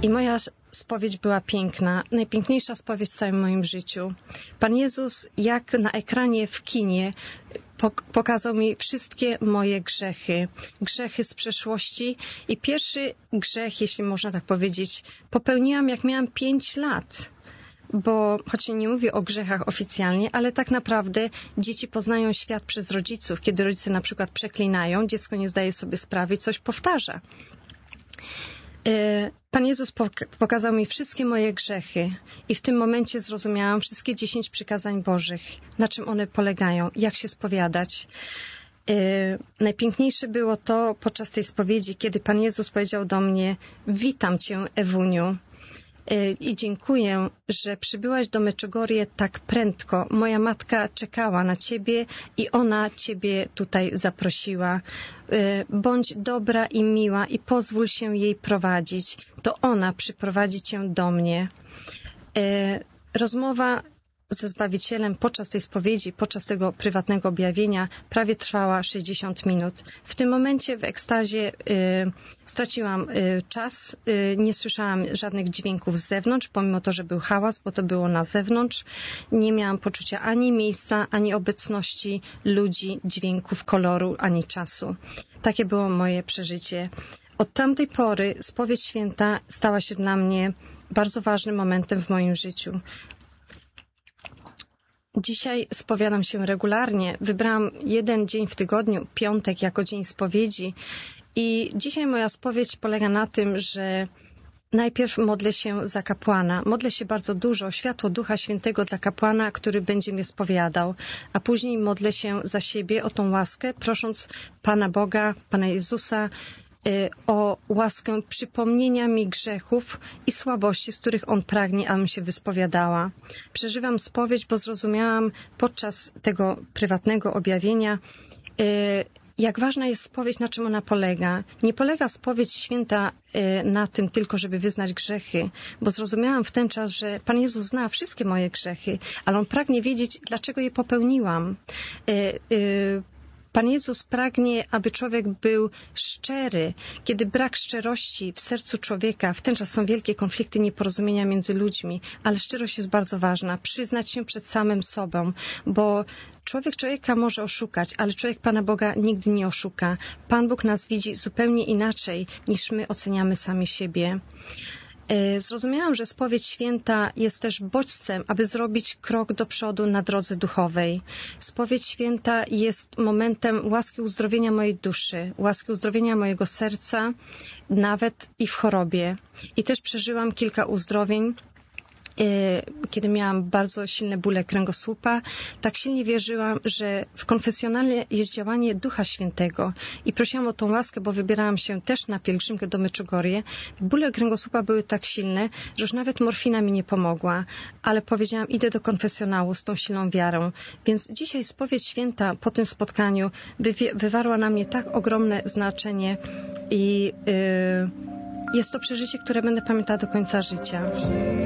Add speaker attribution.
Speaker 1: I moja spowiedź była piękna, najpiękniejsza spowiedź w całym moim życiu. Pan Jezus, jak na ekranie w kinie, pokazał mi wszystkie moje grzechy z przeszłości. I pierwszy grzech, jeśli można tak powiedzieć, popełniłam jak miałam 5 lat. Bo choć nie mówię o grzechach oficjalnie, ale tak naprawdę dzieci poznają świat przez rodziców. Kiedy rodzice na przykład przeklinają, dziecko nie zdaje sobie sprawy i coś powtarza. Pan Jezus pokazał mi wszystkie moje grzechy i w tym momencie zrozumiałam wszystkie 10 przykazań Bożych, na czym one polegają, jak się spowiadać. Najpiękniejsze było to podczas tej spowiedzi, kiedy Pan Jezus powiedział do mnie: witam Cię, Ewuniu. I dziękuję, że przybyłaś do Meczogorie tak prędko. Moja matka czekała na Ciebie i ona Ciebie tutaj zaprosiła. Bądź dobra i miła i pozwól się jej prowadzić. To ona przyprowadzi Cię do mnie. Rozmowa ze Zbawicielem podczas tej spowiedzi, podczas tego prywatnego objawienia prawie trwała 60 minut. W tym momencie w ekstazie straciłam czas, nie słyszałam żadnych dźwięków z zewnątrz, pomimo to, że był hałas, bo to było na zewnątrz. Nie miałam poczucia ani miejsca, ani obecności ludzi, dźwięków, koloru, ani czasu. Takie było moje przeżycie. Od tamtej pory spowiedź święta stała się dla mnie bardzo ważnym momentem w moim życiu. Dzisiaj spowiadam się regularnie. Wybrałam jeden dzień w tygodniu, piątek, jako dzień spowiedzi. I dzisiaj moja spowiedź polega na tym, że najpierw modlę się za kapłana. Modlę się bardzo dużo o światło Ducha Świętego dla kapłana, który będzie mnie spowiadał. A później modlę się za siebie o tą łaskę, prosząc Pana Boga, Pana Jezusa, o łaskę przypomnienia mi grzechów i słabości, z których On pragnie, abym się wyspowiadała. Przeżywam spowiedź, bo zrozumiałam podczas tego prywatnego objawienia, jak ważna jest spowiedź, na czym ona polega. Nie polega spowiedź święta na tym tylko, żeby wyznać grzechy, bo zrozumiałam w ten czas, że Pan Jezus zna wszystkie moje grzechy, ale On pragnie wiedzieć, dlaczego je popełniłam. Pan Jezus pragnie, aby człowiek był szczery. Kiedy brak szczerości w sercu człowieka, w ten czas są wielkie konflikty, nieporozumienia między ludźmi, ale szczerość jest bardzo ważna. Przyznać się przed samym sobą, bo człowiek człowieka może oszukać, ale człowiek Pana Boga nigdy nie oszuka. Pan Bóg nas widzi zupełnie inaczej, niż my oceniamy sami siebie. Zrozumiałam, że spowiedź święta jest też bodźcem, aby zrobić krok do przodu na drodze duchowej. Spowiedź święta jest momentem łaski uzdrowienia mojej duszy, łaski uzdrowienia mojego serca, nawet i w chorobie. I też przeżyłam kilka uzdrowień, kiedy miałam bardzo silne bóle kręgosłupa. Tak silnie wierzyłam, że w konfesjonale jest działanie Ducha Świętego i prosiłam o tą łaskę, bo wybierałam się też na pielgrzymkę do Meczogorje. Bóle kręgosłupa były tak silne, że już nawet morfina mi nie pomogła, ale powiedziałam, idę do konfesjonału z tą silną wiarą. Więc dzisiaj spowiedź święta po tym spotkaniu wywarła na mnie tak ogromne znaczenie i jest to przeżycie, które będę pamiętała do końca życia.